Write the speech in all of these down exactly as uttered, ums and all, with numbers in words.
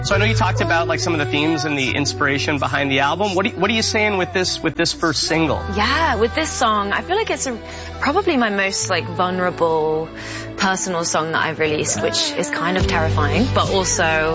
So I know you talked about like some of the themes and the inspiration behind the album. What, do you, what are you saying with this with this first single? Yeah, with this song, I feel like it's a, probably my most like vulnerable, personal song that I've released, which is kind of terrifying, but also,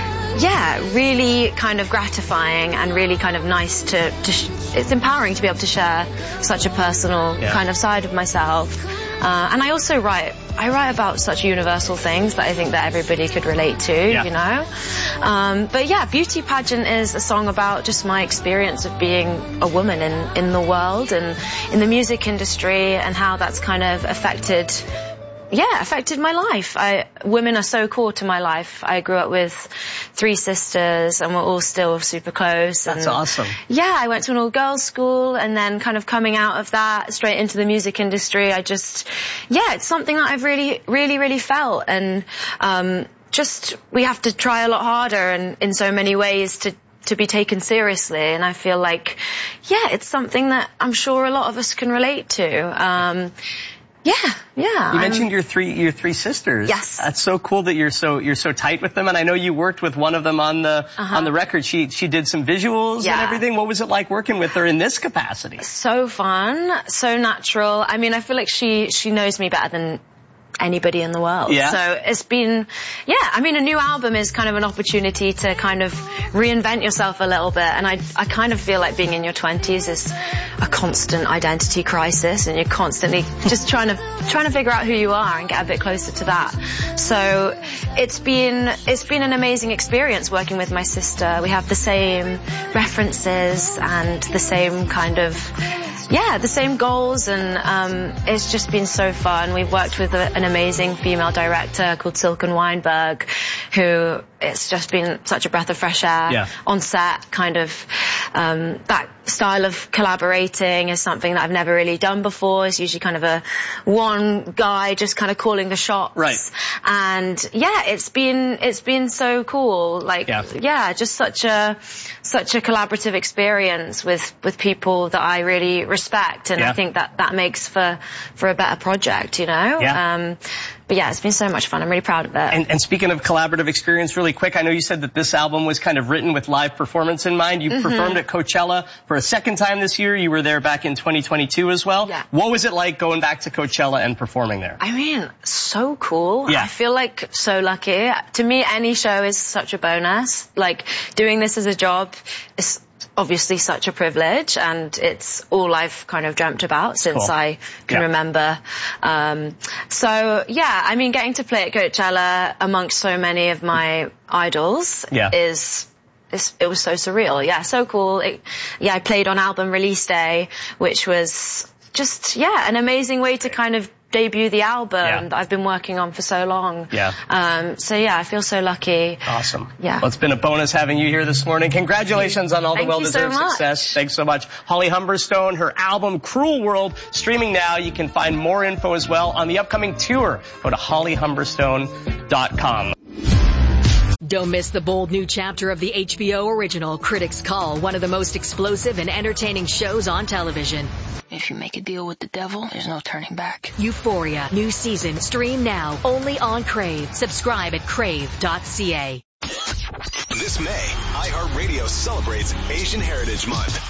yeah, really kind of gratifying and really kind of nice to, to sh it's empowering to be able to share such a personal yeah. kind of side of myself. Uh, and I also write, I write about such universal things that I think that everybody could relate to, yeah. you know? Um, but yeah, Beauty Pageant is a song about just my experience of being a woman in, in the world and in the music industry and how that's kind of affected Yeah, affected my life. I, women are so core to my life. I grew up with three sisters and we're all still super close. That's and awesome. Yeah, I went to an all-girls school and then kind of coming out of that straight into the music industry, I just, yeah, it's something that I've really, really, really felt. And um, just, we have to try a lot harder and in so many ways to to be taken seriously, and I feel like, yeah, it's something that I'm sure a lot of us can relate to. Um, Yeah, yeah. You mentioned I'm, your three your three sisters. Yes. That's so cool that you're so you're so tight with them. And I know you worked with one of them on the uh-huh. on the record. She she did some visuals yeah. and everything. What was it like working with her in this capacity? So fun, so natural. I mean, I feel like she she knows me better than anybody in the world. Yeah. So it's been, yeah, I mean, a new album is kind of an opportunity to kind of reinvent yourself a little bit. And I, I kind of feel like being in your twenties is a constant identity crisis and you're constantly just trying to, trying to figure out who you are and get a bit closer to that. So it's been, it's been an amazing experience working with my sister. We have the same references and the same kind of, yeah, the same goals, and um, it's just been so fun. We've worked with a, an amazing female director called Silken Weinberg, who it's just been such a breath of fresh air yeah. on set. Kind of um, that style of collaborating is something that I've never really done before. It's usually kind of a one guy just kind of calling the shots. Right. And yeah, it's been it's been so cool. Like yeah, yeah just such a such a collaborative experience with with people that I really respect, and yeah. I think that that makes for for a better project, you know. Yeah. Um, but yeah, it's been so much fun. I'm really proud of it. And, and speaking of collaborative experience, really quick, I know you said that this album was kind of written with live performance in mind. You mm-hmm. performed at Coachella for a second time this year. You were there back in twenty twenty-two as well. Yeah. What was it like going back to Coachella and performing there? I mean, so cool. Yeah. I feel like so lucky. To me, any show is such a bonus. Like, doing this as a job is obviously such a privilege, and it's all I've kind of dreamt about since cool. I can yeah. remember. Um, so yeah, I mean, getting to play at Coachella amongst so many of my idols yeah. is, is, it was so surreal. Yeah, so cool. It, yeah, I played on album release day, which was just, yeah, an amazing way to kind of debut the album yeah. that I've been working on for so long. Yeah. Um, so yeah, I feel so lucky. Awesome. Yeah. Well, it's been a bonus having you here this morning. Congratulations on all the Thank well-deserved you so success. Thanks so much. Holly Humberstone, her album Cruel World, streaming now. You can find more info as well on the upcoming tour. Go to holly humberstone dot com. Don't miss the bold new chapter of the H B O original Critics Call, one of the most explosive and entertaining shows on television. If you make a deal with the devil, there's no turning back. Euphoria, new season, stream now, only on Crave. Subscribe at crave dot c a. This May, iHeartRadio celebrates Asian Heritage Month.